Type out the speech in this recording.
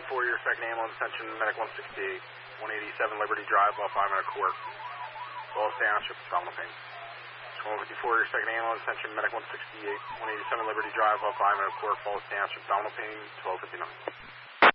your second ambulance, attention, medic 168, 187 Liberty Drive, off 5 minute court. Wallace Township, abdominal pain. 154, your second ambulance, attention, medic 168, 187 Liberty Drive, off 5 minute court, Wallace Township, abdominal pain, 1259.